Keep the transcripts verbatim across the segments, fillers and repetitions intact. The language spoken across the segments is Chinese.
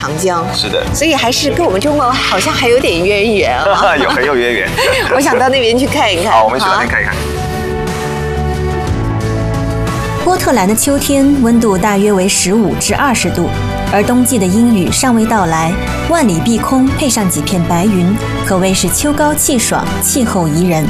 长江。 是的， 所以还是跟我们中国好像还有点渊源啊， 有很有渊源。 我想到那边去看一看。 好，我们去那边看一看。 波特兰的秋天温度大约为十五至二十度，而冬季的阴雨尚未到来，万里碧空配上几片白云，可谓是秋高气爽，气候宜人。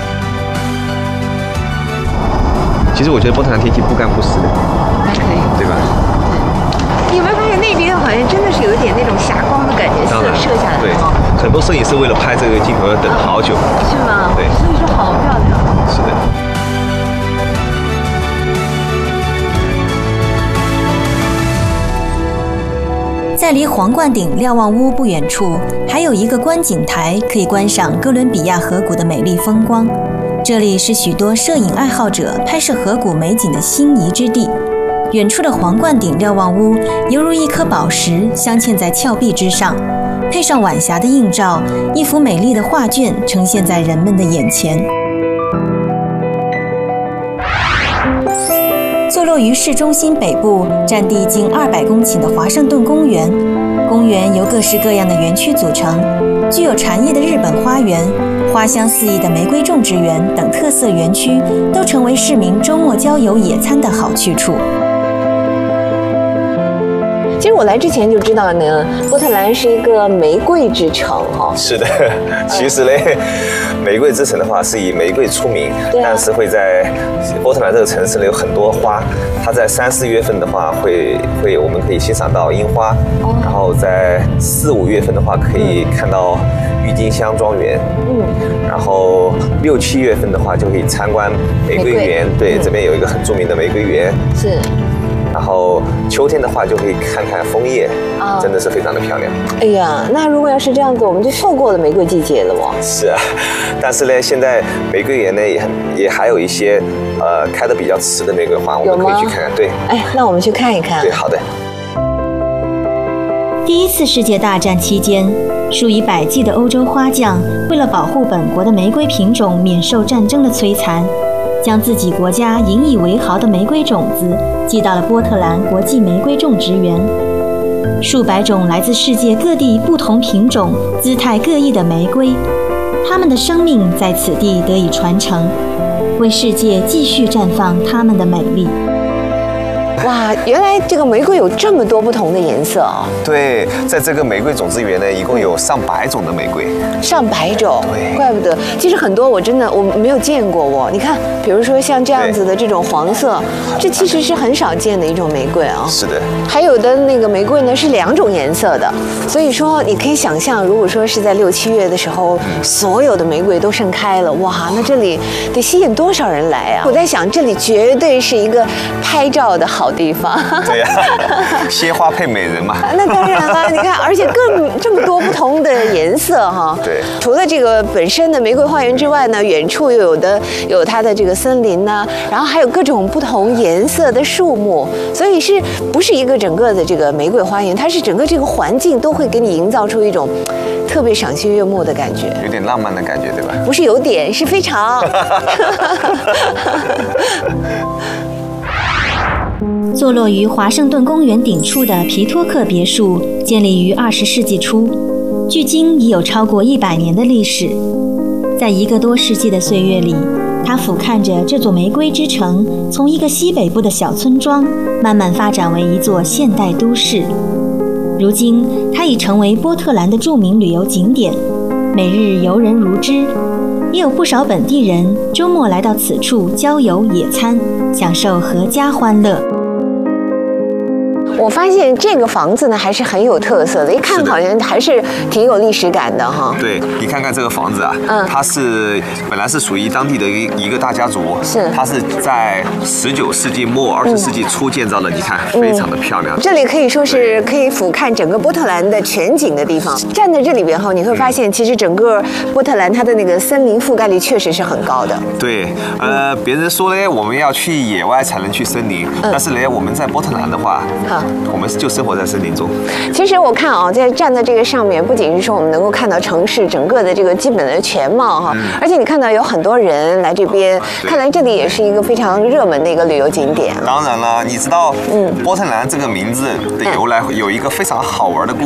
其实我觉得波特兰天气不干不湿的， 还可以， 对吧？ 对。你有没有发现那边好像真的是有一点那种霞光的感觉，射射下来。 对，很多摄影师为了拍这个镜头要等好久。 是吗？ 对。 所以说好漂亮。 是的。 在离皇冠顶瞭望屋不远处，还有一个观景台，可以观赏哥伦比亚河谷的美丽风光。这里是许多摄影爱好者拍摄河谷美景的心仪之地。远处的皇冠顶瞭望屋犹如一颗宝石镶嵌在峭壁之上，配上晚霞的映照，一幅美丽的画卷呈现在人们的眼前。坐落于市中心北部，占地近二百公顷的华盛顿公园，公园由各式各样的园区组成，具有禅意的日本花园、花香四溢的玫瑰种植园等特色园区，都成为市民周末郊游野餐的好去处。 其实我来之前就知道呢，波特兰是一个玫瑰之城哈。 是的，其实呢，玫瑰之城的话是以玫瑰出名， 啊、 但是会在波特兰这个城市呢有很多花，它在三四月份的话会会我们可以欣赏到樱花，哦、然后在四五月份的话可以看到郁金香庄园，嗯，然后六七月份的话就可以参观玫瑰园，对，嗯、这边有一个很著名的玫瑰园， 是。 然后秋天的话就可以看看枫叶，啊，真的是非常的漂亮。 哎呀，那如果要是这样子，我们就错过了玫瑰季节了哦。 是啊，但是呢，现在玫瑰园呢也很也还有一些呃开得比较迟的玫瑰花，我们可以去看看。对， 哎，那我们去看一看。 对，好的。 第一次世界大战期间，数以百计的欧洲花匠为了保护本国的玫瑰品种免受战争的摧残，将自己国家引以为豪的玫瑰种子寄到了波特兰国际玫瑰种植园。数百种来自世界各地不同品种、姿态各异的玫瑰，它们的生命在此地得以传承，为世界继续绽放它们的美丽。 哇，原来这个玫瑰有这么多不同的颜色啊！ 对，在这个玫瑰种植园呢，一共有上百种的玫瑰， 上百种， 对， 怪不得。其实很多我真的我没有见过哦。你看，比如说像这样子的这种黄色，这其实是很少见的一种玫瑰啊。 是的。 还有的那个玫瑰呢是两种颜色的，所以说你可以想象，如果说是在六七月的时候，嗯、所有的玫瑰都盛开了，哇，那这里得吸引多少人来啊！我在想，这里绝对是一个拍照的好地方。 对呀、啊，鲜花配美人嘛。 那当然了，你看，而且更这么多不同的颜色哈。 对。 除了这个本身的玫瑰花园之外呢，远处又有的有它的这个森林呢，然后还有各种不同颜色的树木，所以是不是一个整个的这个玫瑰花园？它是整个这个环境都会给你营造出一种特别赏心悦目的感觉， 有点浪漫的感觉，对吧？ 不是有点，是非常。 坐落于华盛顿公园顶处的皮托克别墅，建立于二十世纪初，距今已有超过一百年的历史。在一个多世纪的岁月里，它俯瞰着这座玫瑰之城，从一个西北部的小村庄，慢慢发展为一座现代都市。如今，它已成为波特兰的著名旅游景点，每日游人如织。也有不少本地人周末来到此处郊游野餐，享受阖家欢乐。 我发现这个房子呢还是很有特色的，一看好像还是挺有历史感的哈。 对，你看看这个房子啊，嗯，它是本来是属于当地的一一个大家族， 是， 它是在十九世纪末二十世纪初建造的，你看非常的漂亮。 这里可以说是可以俯瞰整个波特兰的全景的地方。站在这里边后，你会发现其实整个波特兰它的那个森林覆盖率确实是很高的。 对，呃，别人说呢，我们要去野外才能去森林，但是呢，我们在波特兰的话，好。我们就生活在森林中。 其实我看啊，在站在这个上面，不仅是说我们能够看到城市整个的这个基本的全貌哈，嗯、而且你看到有很多人来这边，看来这里也是一个非常热门的一个旅游景点。 当然了，你知道，嗯，波特兰这个名字的由来有一个非常好玩的故事。